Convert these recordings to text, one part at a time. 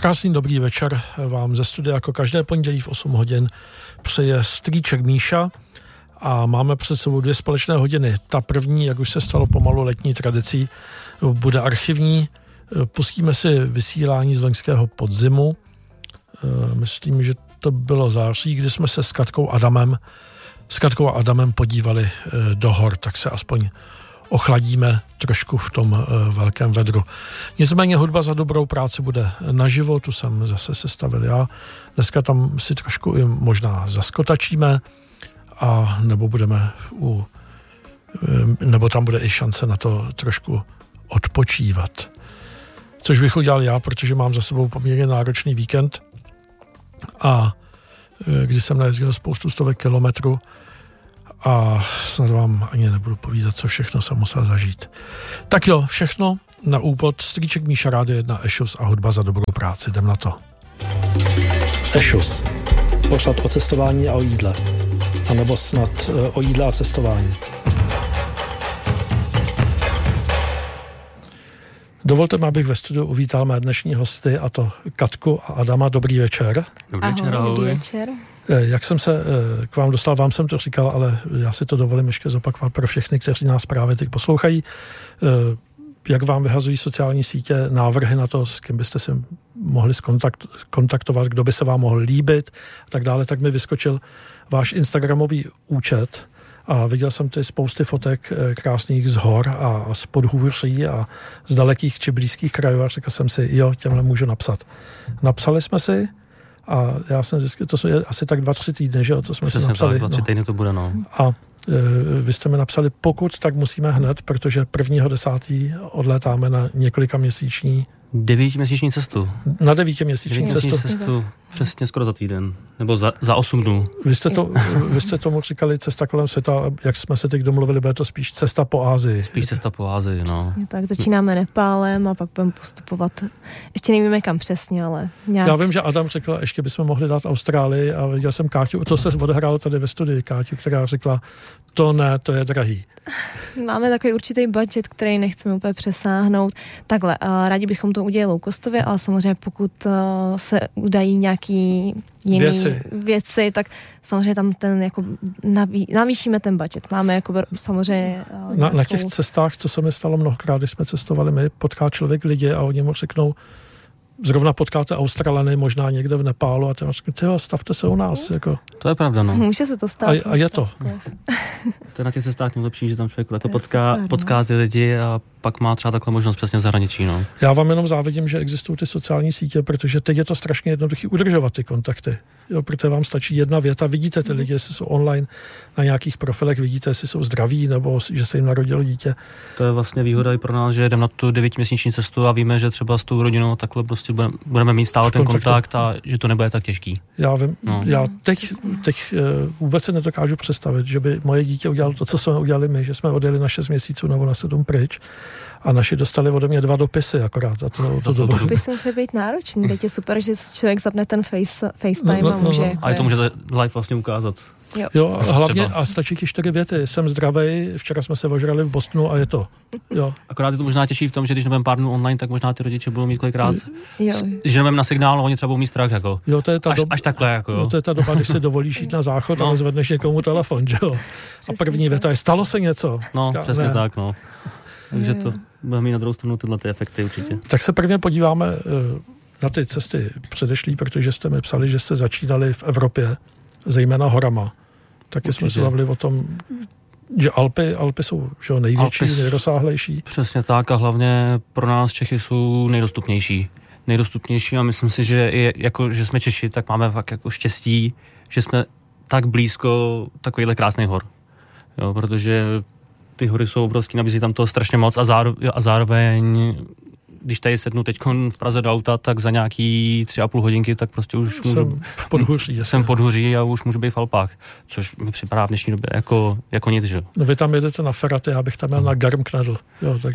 Krásný dobrý večer vám ze studia jako každé pondělí v 8 hodin přeje strýček Míša a máme před sebou 2 společné hodiny. Ta první, jak už se stalo pomalu letní tradicí, bude archivní. Pustíme si vysílání z loňského podzimu. Myslím, že to bylo září, kdy jsme se s Katkou a Adamem podívali do hor, tak se aspoň ochladíme trošku v tom velkém vedru. Nicméně hudba za dobrou práci bude naživo, tu jsem zase sestavil já. Dneska tam si trošku i možná zaskotačíme a nebo tam bude i šance na to trošku odpočívat. Což bych udělal já, protože mám za sebou poměrně náročný víkend a když jsem najezdil spoustu stovek kilometrů a snad vám ani nebudu povídat, co všechno jsem musel zažít. Tak jo, všechno na úvod. Strýček Míša, Rádio 1, Ešus a hudba za dobrou práci. Jdem na to. Ešus. Pořad o cestování a o jídle. A nebo snad o jídle a cestování. Dovolte mi, abych ve studiu uvítal mé dnešní hosty, a to Katku a Adama. Dobrý večer. Dobrý večer. Jak jsem se k vám dostal, vám jsem to říkal, ale já si to dovolím ještě zopakovat pro všechny, kteří nás právě teď poslouchají. Jak vám vyhazují sociální sítě návrhy na to, s kým byste si mohli kontaktovat, kdo by se vám mohl líbit a tak dále, tak mi vyskočil váš instagramový účet a viděl jsem ty spousty fotek krásných z hor a z podhůří a z dalekých či blízkých krajů a řekl jsem si, jo, těmhle můžu napsat. Napsali jsme si a já jsem zjistil, to jsou asi tak 2-3 týdny, že jo, co jsme si napsali. Tak, 2-3 týdny to bude, no. A vy jste mi napsali, pokud, tak musíme hned, protože 1.10. odlétáme na několikaměsíční 9měsíční cestu. Na 9měsíční cestu. Přesně skoro za týden. Nebo za 8 dnů. Vy jste tomu říkali cesta kolem světa, jak jsme se teď domluvili, bude to spíš cesta po Asii. Spíš cesta po Asii, no. Tak začínáme Nepálem a pak budeme postupovat. Ještě nevíme kam přesně, ale nějak. Já vím, že Adam řekl, ještě bychom mohli dát Austrálii a viděl jsem Káťu, to se odehrálo tady ve studii, Káťu, která řekla, to ne, to je drahý. Máme takový určitý budget, který nechceme úplně přesáhnout. Takhle, rádi bychom to udělali low-costově, ale samozřejmě pokud se udají nějaký jiný věci, tak samozřejmě tam ten jako navýšíme ten budget. Máme jako samozřejmě na těch cestách, co se mi stalo mnohokrát, když jsme cestovali my, potká člověk lidi a oni mu řeknou, zrovna potkáte Australany, možná někde v Nepálu a ten řekne, tyjo, stavte se u nás. Jako. To je pravda, no. Může se to stát. A je to. To je na těch cestách nejlepší, že tam člověk potká ty lidi a pak má třeba takhle možnost přesně v zahraničí, no. Já vám jenom závidím, že existují ty sociální sítě, protože teď je to strašně jednoduché udržovat ty kontakty. Jo, protože vám stačí jedna věta, vidíte ty lidi, jestli jsou online na nějakých profilech, vidíte, jestli jsou zdraví nebo že se jim narodilo dítě. To je vlastně výhoda i pro nás, že jdeme na tu 9měsíční cestu a víme, že třeba s tou rodinou takhle prostě budeme mít stále ten kontakt a že to nebude tak těžký. Já vím, já teď vůbec se nedokážu představit, že by moje dítě udělalo to, co jsme udělali my, že jsme odjeli na 6 měsíců nebo na 7 pryč a naši dostali ode mě 2 dopisy akorát za to dobu. Dopisy musí být náročný, teď je super, že člověk zapne ten FaceTime a může... A je to může live vlastně ukázat. Jo, hlavně a stačí ti 4 věty. Jsem zdravej, včera jsme se ožrali v Bostonu a je to. Jo. Akorát je to možná těžší v tom, že když nebudeme pár dnů online, tak možná ty rodiče budou mít kolikrát, že nebudeme na signál a oni třeba budou mít strach, jako. Jo, to je ta až takhle, jako. Jo, to je ta doba, když si dovolíš jít na záchod a zvedneš někomu telefon, že jo. A první věta je, stalo se něco. No, přesně tak, no. Takže to budeme mít na druhou stranu tyhle ty efekty určitě. Tak se prvně podíváme na ty cesty předešlý, protože jste mi psali, že jste začínali v Evropě, zejména horama. Taky jsme se bavili o tom, že Alpy jsou že největší, nejrozsáhlejší. Přesně tak a hlavně pro nás Čechy jsou nejdostupnější a myslím si, že že jsme Češi, tak máme fakt jako štěstí, že jsme tak blízko takovýhle krásných hor. Jo, protože ty hory jsou obrovský, nabízí tam toho strašně moc a zároveň když tady sednu teď v Praze do auta, tak za nějaký 3,5 hodinky, tak prostě už jsem podhoří a už můžu být v Alpách, což mi připadá v dnešní době jako nic, že? No vy tam jedete na Ferraty, já bych tam jel na Garmknedl. Jo, tak.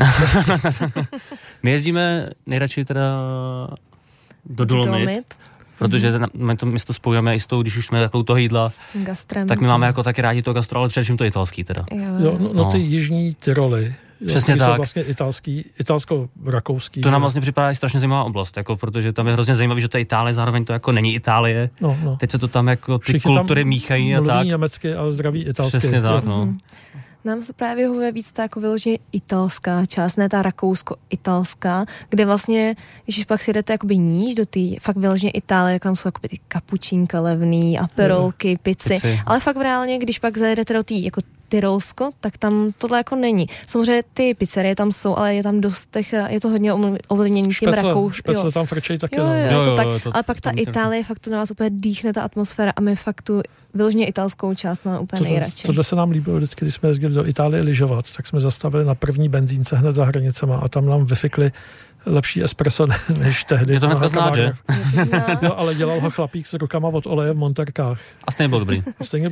My jezdíme nejradši teda do Dolomit. Protože my to spojujeme i s tou, když už jsme takovou toho jídla, tak my máme jako taky rádi to gastro, ale především to italský teda. Jo, no ty jižní Tyroly, Přesně tak. Jsou vlastně italsko-rakouský. To nám vlastně připadá strašně zajímavá oblast, jako, protože tam je hrozně zajímavý, že to je Itálie, zároveň to jako není Itálie. No. Teď se to tam jako ty všichni kultury míchají a tak. Mluví německy, ale zdraví italsky. Přesně tak, no. Nám se právě vyhovuje víc ta jako vyloženě italská část, ne ta rakousko-italská, kde vlastně, když pak si jdete jakoby níž do té fakt vyloženě Itálie, tak tam jsou jakoby ty kapučínka levný, aperolky, pici. Ale fakt reálně, když pak zajedete do té jako Tyrolsko, tak tam tohle jako není. Samozřejmě ty pizzerie tam jsou, ale je tam dost je to hodně ovlivnění tím Rakouskem. Špecle tam frčej taky. Ale pak ta Itálie, fakt to na vás úplně dýchne ta atmosféra a my fakt tu vyloženě italskou část máme úplně nejradši. Tohle se nám líbilo vždycky, když jsme jezdili do Itálie lyžovat, tak jsme zastavili na první benzínce hned za hranicema a tam nám vyfikli lepší espresso než tehdy. Je to hnedka znát, že? Jo, ale dělal ho chlapík s rukama od oleje v monterkách. A stejně bylo dobrý.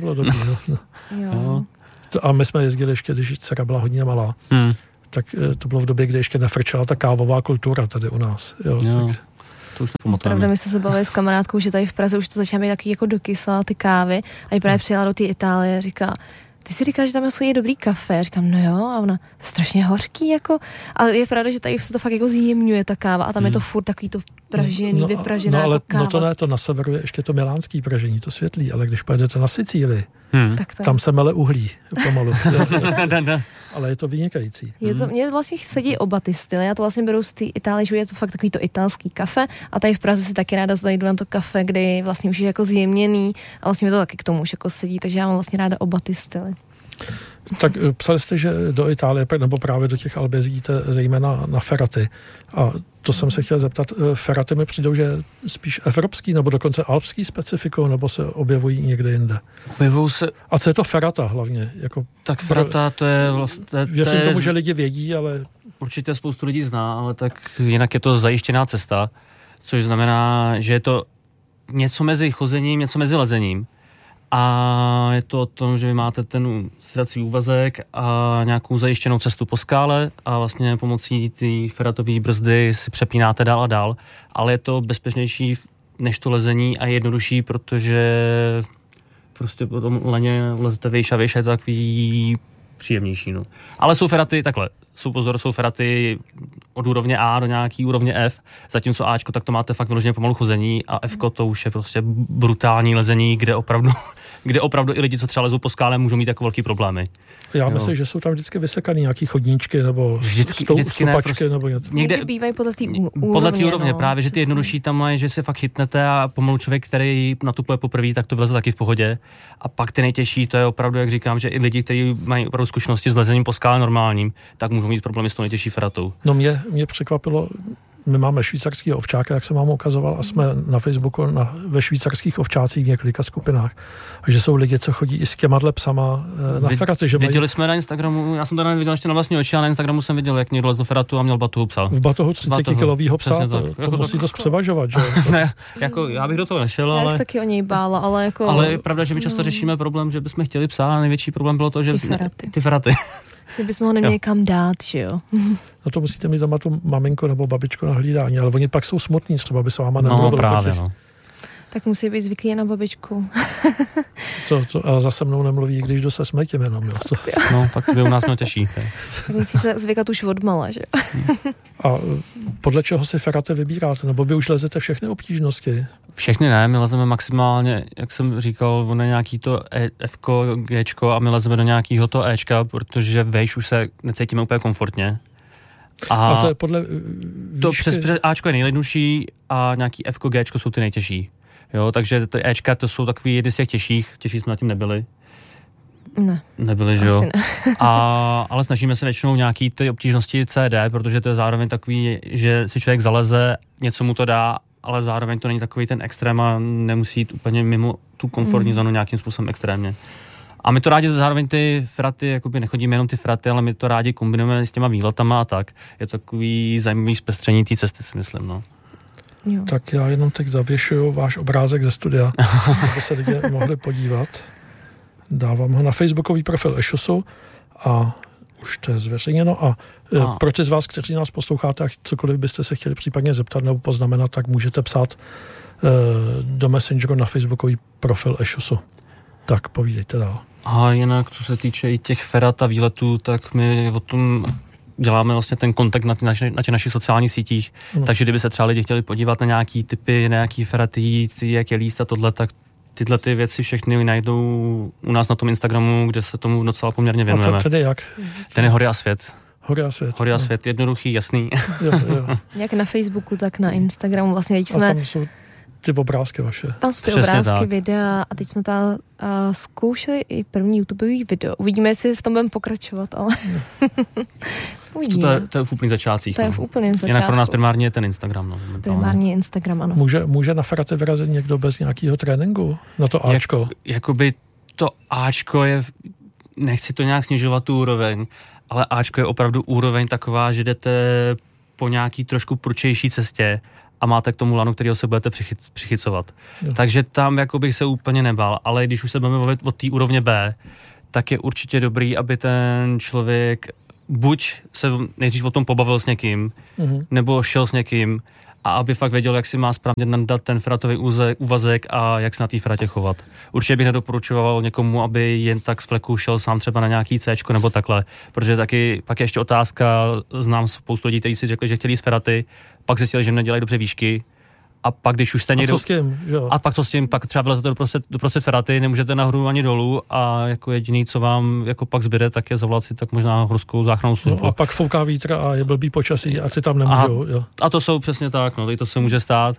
Jo. A my jsme jezdili ještě, když dcera byla hodně malá. Tak to bylo v době, kdy ještě nefrčela ta kávová kultura tady u nás. Jo. Tak... To už nepamatujeme. Pravda, my jsme se bavili s kamarádkou, že tady v Praze už to začíná být takový jako dokyslá ty kávy a právě přijela do té Itálie a říká, ty si říkáš, že tam jsou dobrý kafe. Říkám, no jo, a ona, strašně hořký, jako. A je pravda, že tady se to fakt jako zjemňuje ta káva a tam je to furt takový to pražený, vypražená ale jako káva. No to ne, to na severu je ještě to milánský pražení, to světlý, ale když pojedete na Sicílii, tam se mele uhlí pomalu. Ale je to vynikající. Mně vlastně sedí oba ty styly. Já to vlastně beru z té Itálie, že je to fakt takový to italský kafe a tady v Praze si taky ráda zajdu na to kafe, kde vlastně už je jako zjemněný a vlastně mi to taky k tomu už jako sedí, takže já mám vlastně ráda oba ty styly. Tak psali jste, že do Itálie, nebo právě do těch Alp jezdíte zejména na feraty. A to jsem se chtěl zeptat, feraty mi přijdou, že spíš evropský nebo dokonce alpský specifikou, nebo se objevují někde jinde? Objevují se... A co je to ferata hlavně? Jako tak ferata to je vlastně... Věřím tomu, že lidi vědí, ale... Určitě spoustu lidí zná, ale tak jinak je to zajištěná cesta, což znamená, že je to něco mezi chozením, něco mezi lezením. A je to o tom, že vy máte ten sedací úvazek a nějakou zajištěnou cestu po skále a vlastně pomocí té feratové brzdy si přepínáte dál a dál, ale je to bezpečnější než to lezení a jednodušší, protože prostě po tom leně lezete výš a výš a je to takový příjemnější. No. Ale jsou feraty takhle, jsou feraty od úrovně A do nějaký úrovně F, zatímco Ačko, tak to máte fakt vyloženě pomalu chození a Fko to už je prostě brutální lezení, kde opravdu i lidi, co třeba lezou po skále, můžou mít jako velký problémy. Já myslím, že jsou tam vždycky vysekaný nějaký chodníčky nebo stupačky nebo něco. Někdy bývají podle té úrovně, právě, že ty jednodušší tam mají, že se fakt chytnete a pomalu člověk, který natupuje poprvé, tak to vleze taky v pohodě. A pak ty nejtěžší, to je opravdu, jak říkám, že i lidi, kteří mají opravdu zkušenosti s lezením po skále normálním, tak můžou mít problémy s tou nejtěžší feratou. No mě překvapilo, my máme švýcarského ovčáka, jak jsem vám ukazoval, a jsme na Facebooku ve švýcarských ovčácích v několika skupinách. A že jsou lidi, co chodí i s těma psama na feraty. Že viděli jsme na Instagramu, já jsem to neviděl ještě na vlastní oči, ale na Instagramu jsem viděl, jak někdo lez do feratu a měl batohu psa. V batohu 30-kilovýho psa, to musí dost převažovat, že? Ne, jako já bych do toho nešel, ale... Já jsem taky o něj bála, ale jako... Ale je pravda, že my často řešíme problém, že bychom chtěli psa a největší problém bylo to, že... Ty feraty. Že bychom ho neměli kam dát, že jo? No to musíte mít doma tu maminku nebo babičku na hlídání, ale oni pak jsou smutní, třeba by se váma nemluvili. No právě, no. Tak musí být zvyklý na babičku. Ale zase mnou nemluví, když jdu se smetím jenom. Jo. No, tak to by u nás mělo těžší. Tak musí se zvykat už odmala, že jo? A podle čeho si feraty vybíráte? Nebo vy už lezete všechny obtížnosti? Všechny ne, my lezeme maximálně, jak jsem říkal, on je nějaký to Fko, Gčko a my lezeme do nějakého to Ečka, protože vejš už se necítíme úplně komfortně. A to je podle to přes Ačko je nejjednodušší a nějaký Fko, Gčko jsou ty nejtěžší. Jo, takže ty Ečka to jsou takový jedny z těch těžší jsme na tím nebyli. Ne. Nebyli, že jo. Ne. Ale snažíme se většinou nějaký ty obtížnosti CD, protože to je zároveň takový, že si člověk zaleze, něco mu to dá, ale zároveň to není takový ten extrém a nemusí jít úplně mimo tu komfortní zónu nějakým způsobem extrémně. A my to rádi zároveň ty fraty, jakoby nechodíme jenom ty fraty, ale my to rádi kombinujeme s těma výletama a tak. Je to takový zajímavý zpestření té cesty, si myslím, no. Jo. Tak já jenom teď zavěšuju váš obrázek ze studia, aby se lidi mohli podívat. Dávám ho na facebookový profil Ešusu a už to je zveřejněno. A pro ty z vás, kteří nás posloucháte a cokoliv byste se chtěli případně zeptat nebo poznamenat, tak můžete psát do Messengeru na facebookový profil Ešusu. Tak povídejte dál. A jinak, co se týče i těch ferat a výletů, tak my o tom děláme vlastně ten kontakt na těch našich sociálních sítích, takže kdyby se třeba lidi chtěli podívat na nějaký typy, na nějaký feraty, jak je líst a tohle, tak tyhle ty věci všechny najdou u nás na tom Instagramu, kde se tomu docela poměrně věnujeme. A to tedy jak? Ten je Hory a svět. Hory a svět, jednoduchý, jasný. Jo. Jak na Facebooku, tak na Instagramu. Vlastně teď jsme... A tam jsou ty obrázky vaše. Tam jsou ty obrázky, videa a teď jsme zkoušeli i první YouTubeový video. Uvidíme, jestli v tom budeme pokračovat, ale... To je v úplných začátcích. To je v úplným začátku. Jinak pro nás primárně je ten Instagram. No, primárně Instagram, ano. Může na feraty vyrazit někdo bez nějakého tréninku? Na to Ačko? Jakoby to Ačko je... Nechci to nějak snižovat tu úroveň, ale Ačko je opravdu úroveň taková, že jdete po nějaký trošku prudčejší cestě a máte k tomu lanu, kterého se budete přichycovat. Jo. Takže tam jako bych se úplně nebál, ale když už se budeme bavit od té úrovně B, tak je určitě dobrý, aby ten člověk buď se nejdřív o tom pobavil s někým, nebo šel s někým a aby fakt věděl, jak si má správně nadat ten feratový úvazek a jak se na té feratě chovat. Určitě bych nedoporučoval někomu, aby jen tak z fleku šel sám třeba na nějaký Cčko nebo takhle, protože taky pak je ještě otázka, znám spoustu lidí, kteří si řekli, že chtěli jít z feraty, pak zjistili, že nedělají dobře výšky, a pak když už jste někdo... A co s tím? Jo. A pak co s tím? Pak třeba vylezete doprostřed feraty, nemůžete nahoru ani dolů a jako jediný, co vám jako pak zbyde, tak je zavolat si tak možná horskou záchrannou službu. No a pak fouká vítr a je blbý počasí a ty tam nemůžou. Jo. A to jsou přesně tak, no, to se může stát.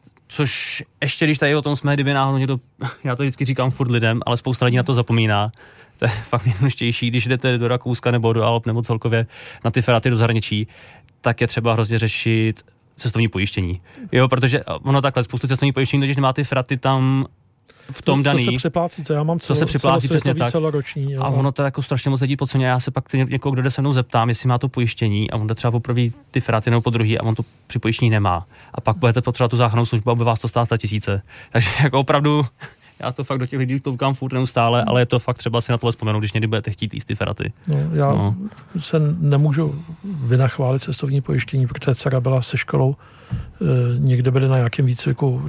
Což ještě, když tady o tom jsme, kdyby náhodou někdo, já to vždycky říkám furt lidem, ale spousta lidí na to zapomíná. To je fakt nejjednoduštější, když jdete do Rakouska nebo do Alp nebo celkově na ty feraty do zahraničí, tak je třeba hrozně řešit cestovní pojištění. Jo, protože ono takhle, spoustu cestovní pojištění, když nemá ty feraty tam v tom daný. Co se připlácí, to já mám celoroční. A ono to jako strašně moc lidí podceňuje. Já se pak někoho, kdo jde se mnou zeptám, jestli má to pojištění a on jde třeba poprvé ty feraty nebo po druhý a on to při pojištění nemá. A pak budete potřebovat tu záchrannou službu, aby vás to stálo 100 000. Takže jako opravdu já to fakt do těch lidí toukám furt neustále, ale je to fakt třeba si na tohle vzpomenout, když někdy budete chtít jíst ty feraty. Já se nemůžu vynachválit cestovní pojištění, protože dcera byla se školou, někde byli na nějakém výcviku,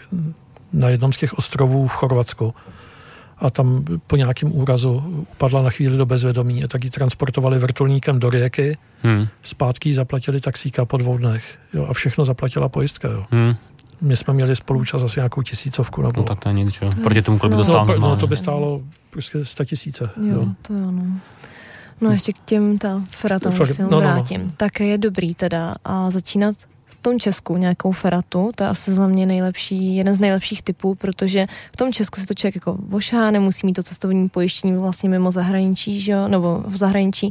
na jednom z těch ostrovů v Chorvatsku. A tam po nějakém úrazu upadla na chvíli do bezvědomí a tak ji transportovali vrtulníkem do Rijeky, zpátky zaplatili taxíka po 2 dnech. Jo, a všechno zaplatila pojistka. Jo. My jsme měli spoluúčast asi nějakou 1000. Nebo... No tak to je nic, jo. Proti tomu, kolik by to stálo. No to by stálo prostě 100 000. Jo, to jo, no. No ještě k těm feratám, když se vrátím. Tak je dobrý teda a začínat v tom Česku nějakou feratu, to je asi za mě jeden z nejlepších typů, protože v tom Česku si to člověk jako vošá, nemusí mít to cestovní pojištění vlastně mimo zahraničí, že jo, nebo v zahraničí.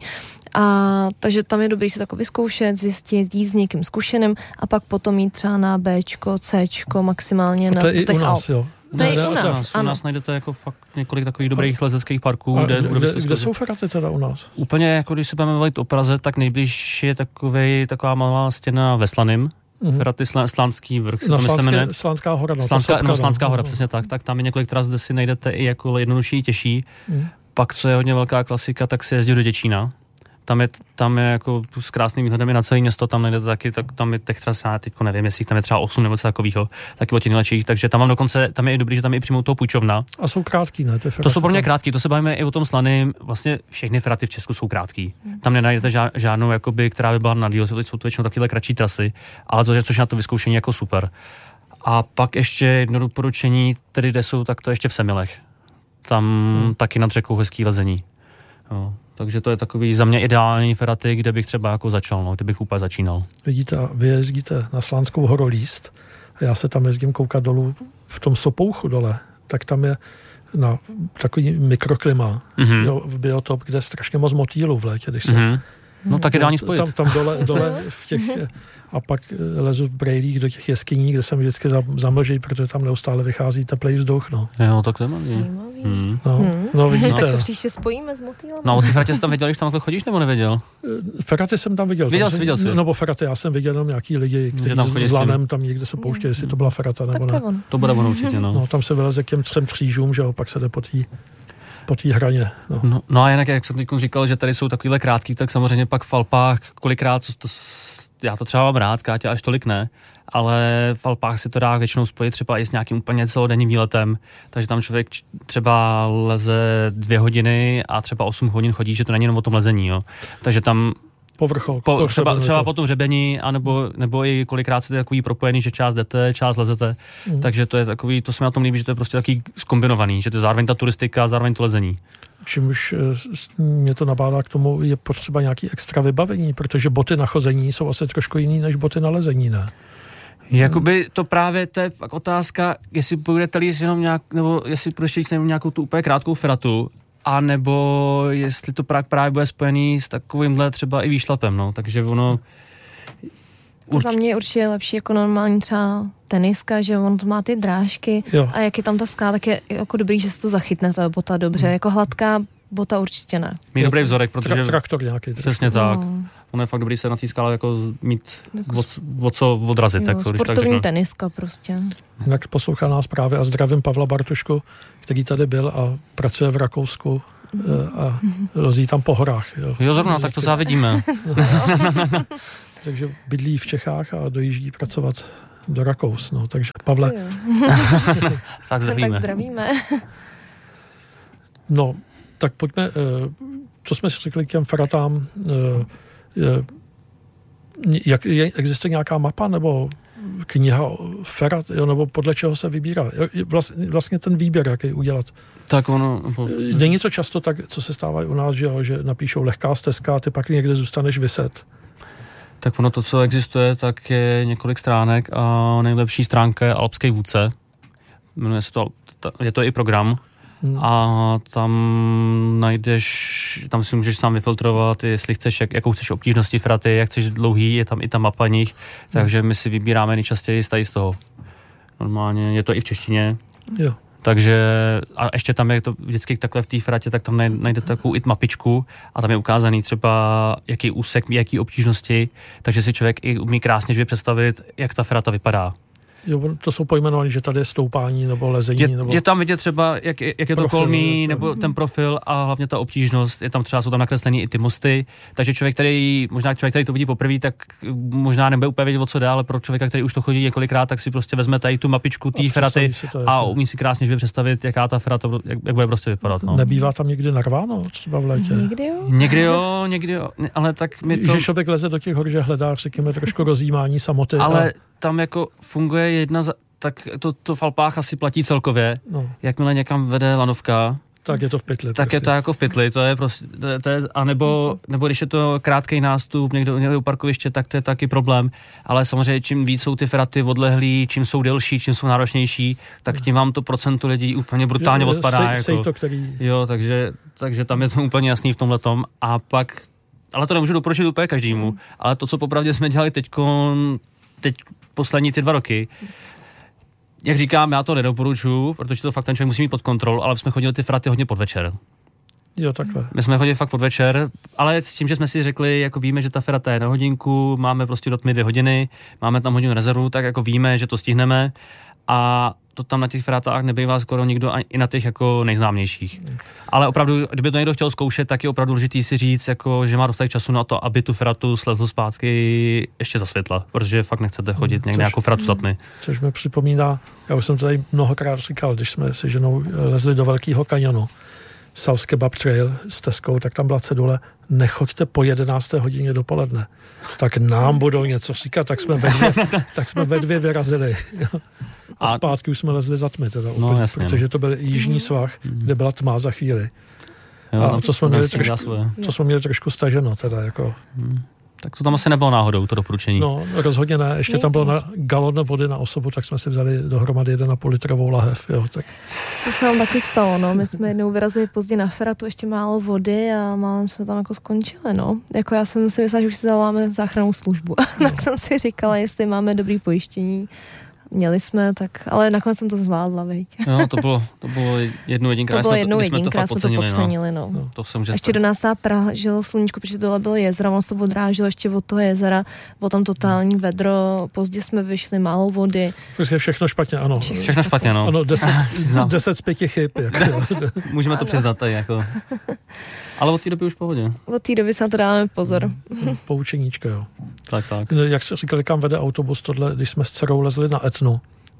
A takže tam je dobrý si to jako vyzkoušet, zjistit, jít s někým zkušeným a pak potom jít třeba na Bčko, Cčko, maximálně na těch u nás, jo. To je u nás, ano. U nás najdete jako fakt několik takových dobrých lezeckých parků, kde jsou feraty teda u nás? Úplně jako když se budeme bavit o Praze, tak nejbližší je taková malá stěna ve Slaným. Feraty Slánský vrch. Slánská hora. Slánská hora, přesně tak. Tak tam je několik tras, kde si najdete i jako jednodušší, těžší. Pak, co je hodně velká klasika, tak se jezdí do Děčína. Tam je jako s krásným výhledem i na celé město, tam najdete taky, tam je těch tras, já teďko nevím, jestli tam je třeba 8 nebo něco takového, taky od těch nejlepších, takže tam mám dokonce, tam je i dobrý, že tam je i přímo toho půjčovna. A jsou krátký, ne? To jsou pro mě krátký, to se bavíme i o tom Slaným, vlastně všechny feraty v Česku jsou krátký. Tam nenajdete žádnou, jakoby, která by byla na díl, jsou to většinou takové kratší trasy, ale což na to vyzkoušení jako super. A pak ještě jedno doporučení, tedy kde jsou, tak to ještě v Semilech. Tam taky nad řekou hezký lezení. Jo. Takže to je takový za mě ideální feraty, kde bych třeba jako začal, kde bych úplně začínal. Vidíte, vy jezdíte na Slánskou horu líst a já se tam jezdím koukat dolů v tom Sopouchu dole, tak tam je na takový mikroklima, jo, v biotop, kde je strašně moc motýlů v létě, když se... No tak ideální spojit. Tam dole v těch... A pak lezu v brejlích do těch jeskyní, kde jsem vždycky zamlží, protože tam neustále vychází teplej vzduch. No. Jo, tak to je mazí. No, vidíte. Tak to příště spojíme s motýlem. No, o ty feratě jsi tam viděl, když tam chodíš, nebo nevěděl? Feraty jsem tam viděl. Viděl jsi. No, po já jsem viděl jenom nějaký lidi, kteří s lanem tam někde se pouštějí, jestli to byla ferata nebo ne. To bude ono určitě, no. No, tam se vyleze k těm 3 křížům, že jo, pak se jde po té hraně. No a jinak, jak jsem teď říkal, že tady jsou takovýhle krátký, tak samozřejmě pak v Alpách kolikrát, já to třeba mám rád, Káťa až tolik ne, ale v Alpách si to dá většinou spojit třeba i s nějakým úplně celodenním výletem, takže tam člověk třeba leze 2 hodiny a třeba 8 hodin chodí, že to není jenom o tom lezení, jo. Takže tam povrchol. Třeba po tom hřebení, nebo i kolikrát se to je takový propojený, že část jdete, část lezete. Takže to je takový, to se mi na tom líbí, že to je prostě takový zkombinovaný, že to je zároveň ta turistika, zároveň to lezení. Čím už mě to nabádá k tomu, je potřeba nějaký extra vybavení, protože boty na chození jsou asi trošku jiný než boty na lezení, ne? Jakoby to právě, to je pak otázka, jestli budete líst jenom nebo jestli budete líst jenom nějakou tu úplně krátkou feratu, a nebo jestli to právě bude spojený s takovýmhle třeba i výšlapem, no, takže ono... Za mě je určitě lepší jako normální třeba teniska, že on to má ty drážky a jak je tam ta skála, tak je jako dobrý, že se to zachytne ta bota dobře, jako hladká bota určitě ne. Mít dobrý vzorek, protože... Traktor nějaký. Přesně tak. Ono je fakt dobrý se na té skále jako mít co odrazit. Jo, sportovní teniska prostě. Jinak poslouchá nás právě a zdravím Pavla Bartušku, který tady byl a pracuje v Rakousku a lozí tam po horách. Jo, zrovna, tak to závidíme. Takže bydlí v Čechách a dojíždí pracovat do Rakous. No, takže Pavle. Tak zdravíme. No, tak pojďme, co jsme si řekli k těm feratám, existuje nějaká mapa nebo kniha ferat, nebo podle čeho se vybírá? Vlastně ten výběr, jaký udělat. Tak ono... Není to často tak, co se stává u nás, že napíšou lehká stezka a ty pak někde zůstaneš viset. Tak ono to, co existuje, tak je několik stránek a nejlepší stránka je Alpský vůdce. Jmenuje se to, je to i program a tam si můžeš sám vyfiltrovat, jestli chceš, jakou chceš obtížnosti feraty, jak chceš dlouhý, je tam i ta mapa nich, takže my si vybíráme nejčastěji z toho. Normálně je to i v češtině. Jo. Takže a ještě tam je to vždycky takhle v té feratě, tak tam najdete takovou i mapičku a tam je ukázaný třeba jaký úsek, jaký obtížnosti, takže si člověk i umí krásně živě představit, jak ta ferata vypadá. Jo, to jsou pojmenované, že tady je stoupání nebo lezení. Je tam vidět třeba, jak je to kolmý, nebo ten profil a hlavně ta obtížnost. Jsou tam nakreslený i ty mosty, takže člověk, který to vidí poprvé, tak možná nebude úplně vědět, o co jde, ale pro člověka, který už to chodí několikrát, tak si prostě vezme tady tu mapičku té feraty a umí si krásně živě představit, jaká ta ferata, jak bude prostě vypadat. No. Nebývá tam někdy narváno, třeba v létě? Někdy jo, ale tak mi to... Že člověk leze do těch hor, že hledá, řekněme, trošku rozjímání samoty. Ale tam jako funguje tak to v Alpách asi platí celkově. No. Jakmile někam vede lanovka, tak je to v pytli. Tak prostě. Je to jako v pytli, to je prostě, a nebo když je to krátký nástup někde u parkoviště, tak to je taky problém. Ale samozřejmě čím víc jsou ty feraty odlehlý, čím jsou delší, čím jsou náročnější, tak tím vám to procento lidí úplně brutálně odpadá. Jo, takže tam je to úplně jasný v tomhletom. A pak, ale to nemůžu doporučit úplně každému, ale to, co popravdě jsme dělali teď poslední ty 2 roky, jak říkám, já to nedoporučuji, protože to fakt ten člověk musí mít pod kontrolou, ale jsme chodili ty feraty hodně podvečer. Jo, takhle. My jsme chodili fakt podvečer, ale s tím, že jsme si řekli, jako víme, že ta ferata je na hodinku, máme prostě do tmy 2 hodiny, máme tam hodinu rezervu, tak jako víme, že to stihneme a to tam na těch feratách nebývá skoro nikdo i na těch jako nejznámějších. Ale opravdu, kdyby to někdo chtěl zkoušet, tak je opravdu důležitý si říct, jako, že má dostatek času na to, aby tu feratu slezl zpátky ještě za světla, protože fakt nechcete chodit někde nějakou feratu za tmy. Což mi připomíná, já už jsem to tady mnohokrát říkal, když jsme se ženou lezli do Velkého kanionu, South Kebab Trail s Teskou, tak tam byla cedule, nechoďte po 11. hodině dopoledne. Tak nám budou něco říkat, tak jsme ve 2 vyrazili. A zpátky už jsme lezli za tmy, teda úplně, jasně, protože to byl jižní svah, kde byla tma za chvíli. Jo, a to jsme měli trošku staženo, teda jako... Tak to tam asi nebylo náhodou, to doporučení. No, rozhodně ne. Ještě tam bylo na galon vody na osobu, tak jsme si vzali dohromady 1,5 litrovou lahev. Jo, tak. To se nám taky stalo, no. My jsme jednou vyrazili pozdě na feratu, ještě málo vody a málem jsme tam jako skončili, no. Jako já jsem si myslela, že už si zavoláme záchrannou službu. Tak jsem si říkala, jestli máme dobrý pojištění. Měli jsme, tak, ale nakonec jsem to zvládla, veď. No, to bylo jedinkrát jsme to podcenili, no. To se může ještě do nás pražilo sluníčko, protože dole bylo jezero, ono se odráželo ještě od toho jezera, bylo tam totální vedro, pozdě jsme vyšli, málo vody. Prostě všechno špatně, ano. Všechno špatně, no. Ano, 10 z 5 chyb. Můžeme to přiznat tady, jako. Ale od té doby už v pohodě. Od té doby se na to dáme pozor. Poučeníčka, jo. Tak. Jak jste říkali, kam vede autobus tohle, když jsme s dcerou lezli na Etnu,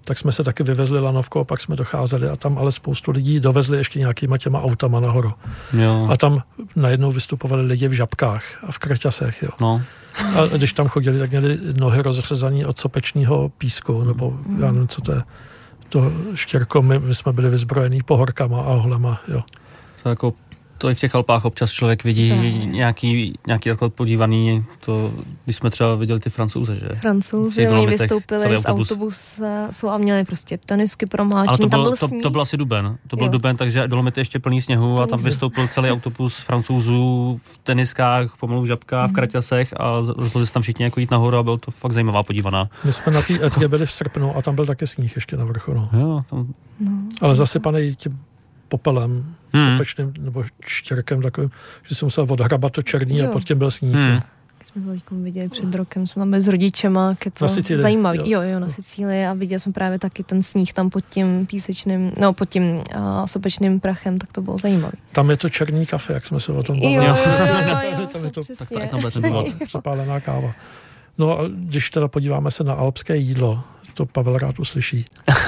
tak jsme se taky vyvezli lanovkou a pak jsme docházeli a tam ale spoustu lidí dovezli ještě nějakýma těma autama nahoru. Jo. A tam najednou vystupovali lidi v žabkách a v kraťasech, jo. No. A když tam chodili, tak měli nohy rozřezaný od sopečního písku, nebo já nevím, co to je. To štěrko, my jsme byli vyzbrojení pohorkama a ohlema, jo. To jako, to i v těch Alpách občas člověk vidí nějaký takhle podívaný, to, když jsme třeba viděli ty Francouze, že? Francouzi, oni vystoupili z autobusu a měli prostě tenisky promláčení, tam byl sníh. To byl asi duben, duben, takže Dolomity ještě plný sněhu a tam vystoupil celý autobus Francouzů v teniskách, pomalu v žabkách, v kraťasech a rozhodli se tam všichni jako jít nahoru a bylo to fakt zajímavá podívaná. My jsme na té etě byli v srpnu a tam byl také sníh ještě na vrchu, no. Jo, tam... Ale zasypaný tím popelem, sopečným nebo štěrkem takovým, že jsem musel odhrabat to černý a pod tím byl sníh. Jsme to teď viděli před rokem, jsme tam byli s rodičema, na Sicílii. Zajímavý. Jo, na Sicílii a viděli jsme právě taky ten sníh tam pod tím písečným, pod tím sopečným prachem, tak to bylo zajímavé. Tam je to černý kafe, jak jsme se o tom bavili. Jo, tam je to přesně. Přepálená káva. No a když teda podíváme se na alpské jídlo, to Pavel rád uslyší.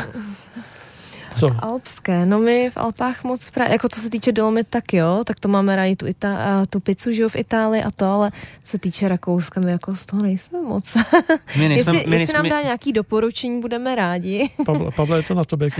Co? Alpské, no my v Alpách moc jako co se týče Dolomit, tak jo, tak to máme rádi tu pizzu, že jo, v Itálii a to, ale co se týče Rakouska, my jako z toho nejsme moc. Jestli nám dá nějaký doporučení, budeme rádi. Pavle, je to na tobě.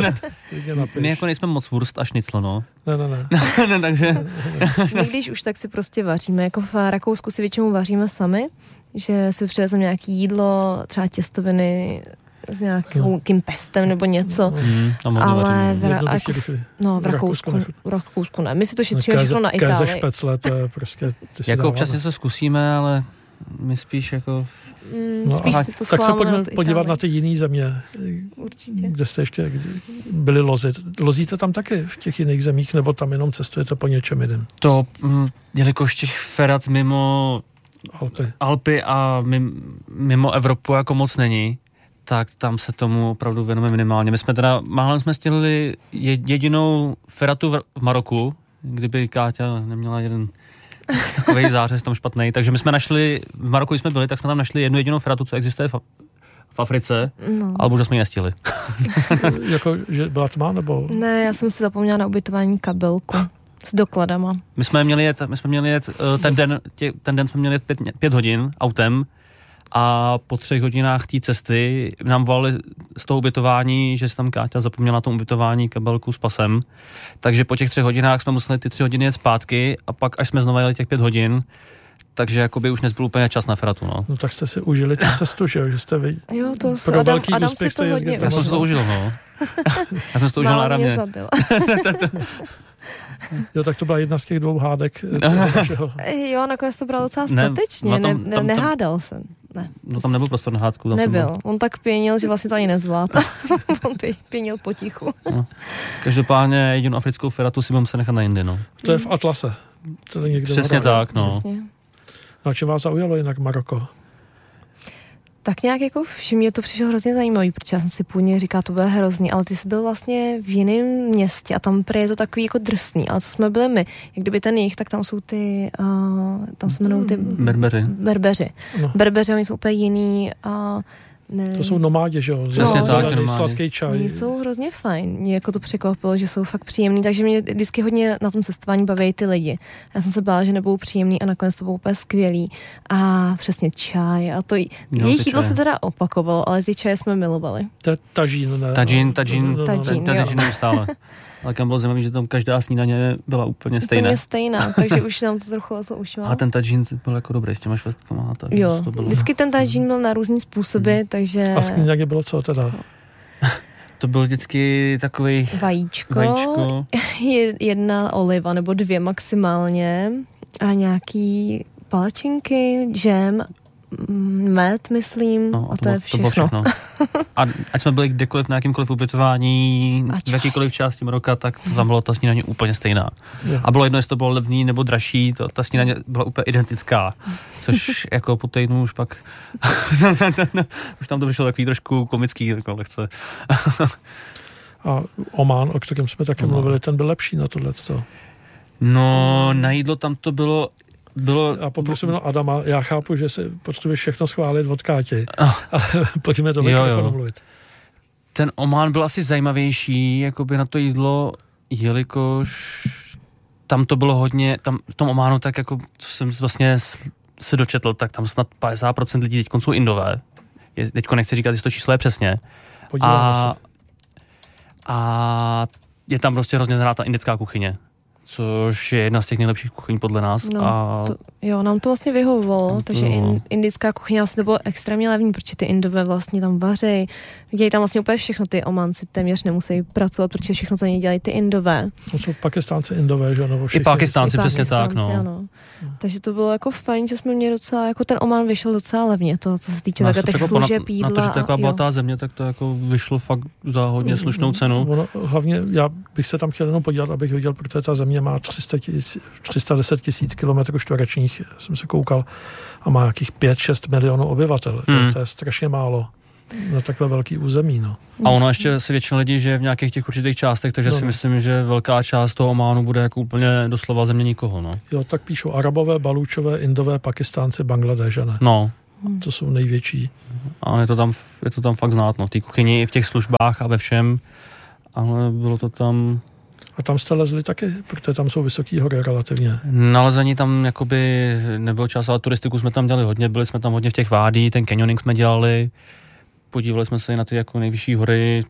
My jako nejsme moc wurst a šniclo, no. Ne. Takže... My když už tak si prostě vaříme, jako v Rakousku si většinou vaříme sami, že si přivezeme nějaký jídlo, třeba těstoviny, s nějakým pestem nebo něco, ale v Rakousku ne. My si to šetříme všechno na Itálii. Kéze špecle, to je prostě... Jako občas něco zkusíme, ale my spíš jako... spíš si to tak se pojďme podívat na ty jiný země. Určitě. Kde jste ještě byli lozit. Lozíte tam taky v těch jiných zemích, nebo tam jenom cestujete po něčem jiném? To, jelikož těch ferat mimo Alpy a mimo Evropu jako moc není, tak tam se tomu opravdu věnujeme minimálně. My jsme teda, málem jsme stělili jedinou feratu v Maroku, kdyby Káťa neměla jeden takovej zářez tam špatnej, takže my jsme našli, v Maroku, když jsme byli, tak jsme tam našli jednu jedinou feratu, co existuje v Africe, ale bohužel jsme ji nestihli. Jako, že byla tma, nebo? Ne, já jsem si zapomněla na ubytování kabelku s dokladama. My jsme měli jet ten den jsme měli jet 5 hodin autem, a po 3 hodinách té cesty nám volali z toho ubytování, že se tam Káťa zapomněla na tom ubytování kabelku s pasem. Takže po těch 3 hodinách jsme museli ty 3 hodiny jet zpátky a pak až jsme znova jeli těch 5 hodin, takže jakoby už nezbyl úplně čas na feratu, no. No tak jste si užili tu cestu, že jste vy... Jo, to pro velký úspěch jste jezdili. Já jsem si to užil, no. Já jsem si to užil na ramě. Jo, tak to byla jedna z těch 2 hádek. Jo, nakonec to bylo docela statečně, nehádal jsem. Ne. No tam nebyl prostor na hádku. Nebyl, on tak pěnil, že vlastně to ani nezvládl. On pěnil potichu. No. Každopádně jedinou africkou feratu si budeme se nechat na jindy, no. To je v Atlase. To je někde přesně tak, no. Přesně. No a čím vás zaujalo jinak Maroko? Tak nějak jako, že mě to přišlo hrozně zajímavý, protože já jsem si původně říkala, to bude hrozný, ale ty jsi byl vlastně v jiném městě a tam prý je to takový jako drsný, ale co jsme byli my, jak kdyby ten jich, tak tam jsou ty, tam se jmenují ty... Berbeři. No. Berbeři, oni jsou úplně jiný a... Ne. To jsou nomádě, že jo? Přesně tak, sladký čaj. Oni jsou hrozně fajn. Mě jako to překvapilo, že jsou fakt příjemný, takže mě vždycky hodně na tom cestování baví ty lidi. Já jsem se bála, že nebudou příjemný a nakonec to bylo úplně skvělý. A přesně čaj a to jejich jídlo se teda opakovalo, ale ty čaje jsme milovali. To je tažín, ne? Tažín neustále. Ale kam bylo zajímavé, že tam každá snídaně byla úplně stejná. Úplně stejná, takže už nám to trochu ušlo. A ten tažín byl jako dobrý, s těma švestkama. Jo, vždycky ten tažín byl na různý způsoby, takže... A snídaně bylo co teda? To byl vždycky takový vajíčko. Jedna oliva, nebo 2 maximálně. A nějaký palačinky, džem, med, myslím, no, a to je všechno. To bylo všechno. A ať jsme byli kdekoliv na jakýmkoliv ubytování, v jakýkoliv části Maroka, tak to tam bylo ta snídaně úplně stejná. Jo. A bylo jedno, jestli to bylo levný nebo dražší, ta snídaně byla úplně identická, což jako po týdnu už pak už tam to vyšlo takový trošku komický, takový lehce. A Oman, o kterém jsme také mluvili, ten byl lepší na tohleto. No, na jídlo tam to bylo... A poprosím Adama, já chápu, že si potřebuješ všechno schválit od Káti, ale pojďme to mikrofonu mluvit. ten Omán byl asi zajímavější, jakoby na to jídlo, jelikož tam to bylo hodně, tam v tom Ománu, tak jako, co jsem vlastně se dočetl, tak tam snad 50% lidí teď jsou Indové. Teďko nechci říkat, jestli to číslo je přesně. A je tam prostě hrozně znát ta indická kuchyně, což je jedna z těch nejlepších kuchyň podle nás. No, nám to vlastně vyhovovalo, takže indická kuchyně vlastně to bylo extrémně levný, protože ty Indové vlastně tam vaří, dělají tam vlastně úplně všechno, ty Ománci téměř nemusí pracovat, protože všechno za ně dělají ty Indové. To jsou Pakistánci Indové, že? Nebo i Pakistánci, přesně tak, no. Ano. Takže to bylo jako fajn, že jsme měli docela, jako ten Omán vyšel docela levně, to, co se týče takhle těch služeb, jídla. Na to, že to je taková bohatá země, tak to jako vyšlo fakt za hodně slušnou cenu. Hlavně já bych se tam chtěl jenom podívat, abych viděl, protože ta země má 310 000 kilometrů čtverečních, jsem se koukal, a má nějakých 5-6 milionů obyvatel. To je strašně málo na takhle velký území. No. A ono ještě si většina lidí žije v nějakých těch určitých částech, takže si myslím, že velká část toho Ománu bude jako úplně doslova země nikoho. No. Jo, tak píšou Arabové, Balúčové, Indové, Pakistánci, Bangladéžané. No. To jsou největší. A je to tam fakt znát, no. V té kuchyni i v těch službách a ve všem, ale bylo to tam... A tam jste lezli taky, protože tam jsou vysoký hory relativně. Nalezení tam jakoby nebyl čas, ale turistiku jsme tam dělali hodně, byli jsme tam hodně v těch vádí, ten canyoning jsme dělali, podívali jsme se i na ty jako nejvyšší hory,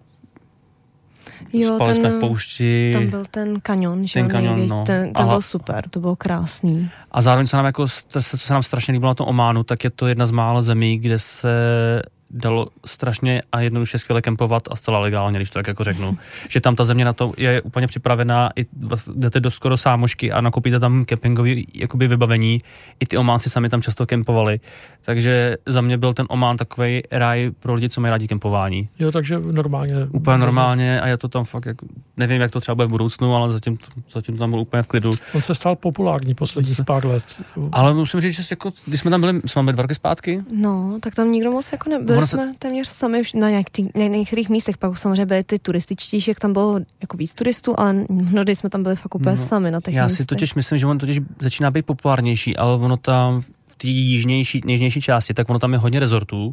spali jsme v poušti. Tam byl ten kanion, že ten byl super, to bylo krásný. A zároveň se nám strašně líbilo na tom Ománu, tak je to jedna z mála zemí, kde se dalo strašně a jednoduše skvěle kempovat a zcela legálně, když to tak jako řeknu. Že tam ta země na to je úplně připravená, i jdete do skoro sámošky a nakoupíte tam kempingový jakoby vybavení. I ty Ománci sami tam často kempovali. Takže za mě byl ten Omán takovej ráj pro lidi, co mají rádi kempování. Jo, takže normálně. Úplně normálně a je to tam fakt jako, nevím, jak to třeba bude v budoucnu, ale zatím tam byl úplně v klidu. On se stal populární posledních pár let. Ale musím říct, že jako, když jsme tam byli 2 roky zpátky. No, tak tam nikdo moc jako nebyl. Jsme téměř sami na některých místech, pak samozřejmě byly ty turističtější, jak tam bylo jako víc turistů, ale mnohdy jsme tam byli fakt úplně sami na těch místech. Já si totiž myslím, že on totiž začíná být populárnější, ale ono tam v té jižnější části, tak ono tam je hodně rezortů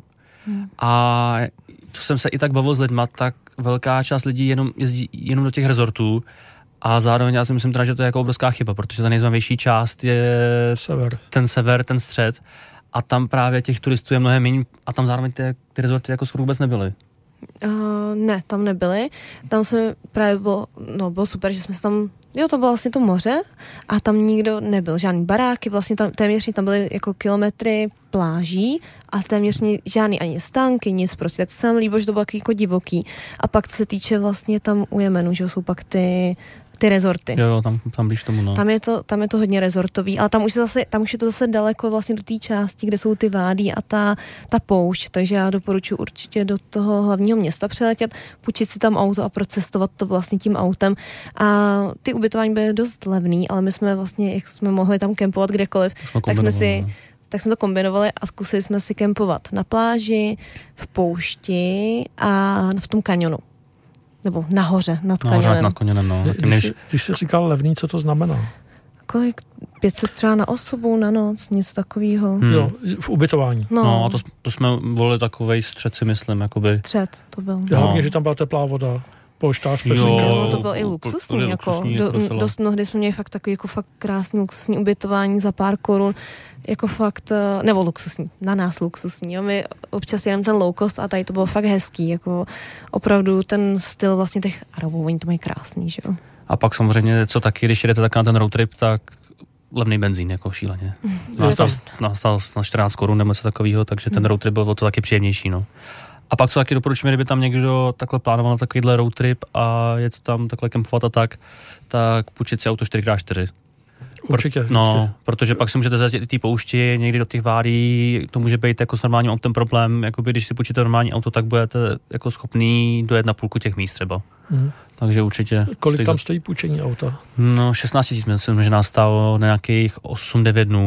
a to jsem se i tak bavil s lidma, tak velká část lidí jezdí jenom do těch rezortů a zároveň já si myslím teda, že to je jako obrovská chyba, protože ta nejzajímavější část je ten sever, ten střed. A tam právě těch turistů je mnohem méně a tam zároveň ty rezorty jako skoro vůbec nebyly. Ne, tam nebyly. Tam jsme právě bylo super, že jsme se tam, to bylo vlastně to moře a tam nikdo nebyl, žádný baráky, vlastně tam byly jako kilometry pláží a téměř žádný ani stánky, nic prostě, tak to se nám líbilo, že to bylo jako divoký. A pak co se týče vlastně tam u Jemenu, že jsou pak ty rezorty. Jo, tam blíž tomu, no. Tam je to hodně rezortový, ale tam už je to zase daleko vlastně do té části, kde jsou ty vádí a ta poušť, takže já doporučuji určitě do toho hlavního města přeletět, půjčit si tam auto a procestovat to vlastně tím autem. A ty ubytování byly dost levný, ale my jsme vlastně, jak jsme mohli tam kempovat kdekoliv, tak jsme to kombinovali a zkusili jsme si kempovat na pláži, v poušti a v tom kanionu. Nebo nahoře, nad kanionem. No. Když jsi říkal levný, co to znamená? Kolik? 500 třeba na osobu, na noc, něco takového. Jo, v ubytování. No a to jsme volili takovej střed, si myslím. Jakoby. Střed to byl. Hlavně, že tam byla teplá voda, polštář, pecinka. Jo, to bylo i luxusní. Dost mnohdy jsme měli fakt takový jako fakt krásný luxusní ubytování za pár korun. Jako fakt, nebo luxusní, na nás luxusní. Jo. My občas jenom ten low cost a tady to bylo fakt hezký. Jako opravdu ten styl vlastně těch Arabů, oni to mají krásný, že jo. A pak samozřejmě, co taky, když jedete tak na ten road trip, tak levný benzín, jako šíleně. Nastal na 14 korun nebo něco takového, takže ten road trip byl to taky příjemnější, no. A pak co taky doporučíme, kdyby tam někdo takhle plánoval na takovýhle road trip a jet tam takhle kempovat a tak půjčit si auto 4x4. Určitě. Protože pak si můžete zajezdit i té poušti, někdy do těch vádí, to může být jako s normálním autem problém, jakoby když si půjčíte normální auto, tak budete jako schopný dojet na půlku těch míst třeba. Takže určitě. Kolik tam stojí půjčení auta? No 16 000, myslím, že nás stálo na nějakých 8-9 dnů.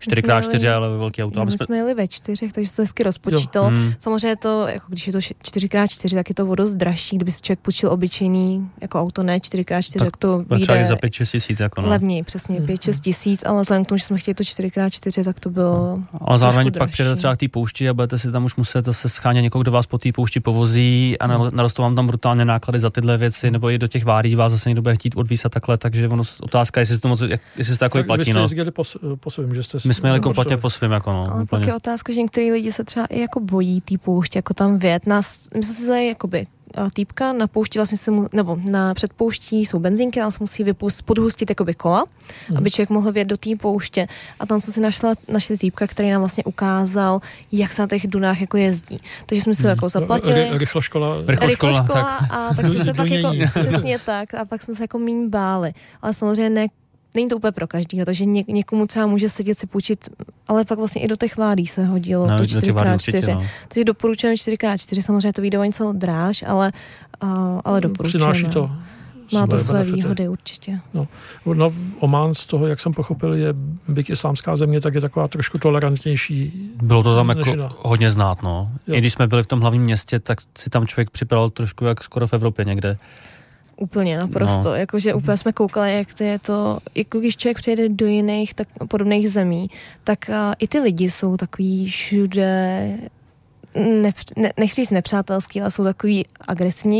4x4, ale velký auto. My jsme jeli ve 4, takže to hezky rozpočítal. Samozřejmě to, jako když je to 4x4, tak je to o dost dražší, kdyby si člověk půjčil obyčejný jako auto, ne 4x4, tak to vyjde za 5-6 tisíc. Jako levněji, přesně 5-6 tisíc, ale vzhledem k tomu, že jsme chtěli to 4x4, tak to bylo ale zároveň pak přijde třeba k té poušti a budete si tam už muset se schánět někoho, kdo vás po té poušti povozí a narostou vám tam brutálně náklady za tyhle věci, nebo i do těch várí vás zase někdo bude chtít odvízt a takhle, takže ono otázka, jestli se to jako platí. No. Po svým, že jste my jsme jeli kompletně po svým, jako no. Ale úplně. Pak je otázka, že některý lidi se třeba i jako bojí té pouště, jako tam vjet. My jsme si vzali jakoby týpka na poušti, vlastně nebo na předpouští jsou benzínky, tam se musí podhustit jakoby kola, aby člověk mohl vjet do té pouště. A tam jsme si našli týpka, který nám vlastně ukázal, jak se na těch dunách jako jezdí. Takže jsme si jako zaplatili. Rychloškola, a tak jsme se pak jako přesně tak. A pak jsme se jako míň báli. Ale samozřejmě není to úplně pro každýho, takže někomu třeba může sedět si půjčit, ale pak vlastně i do těch vádí se hodilo to 4x4. Takže doporučujeme 4x4, samozřejmě to vyjde o něco dráž, ale doporučujeme. Přináší to. Má to své výhody určitě. No, Omán z toho, jak jsem pochopil, je byť islámská země, tak je taková trošku tolerantnější. Bylo to tam jako hodně znát, no. I když jsme byli v tom hlavním městě, tak si tam člověk připadal trošku jak skoro v Evropě někde. Úplně naprosto, jakože úplně jsme koukali, jak to je to, jako když člověk přijede do jiných tak podobných zemí, tak i ty lidi jsou takový všude, nechci říct nepřátelský, ale jsou takový agresivní.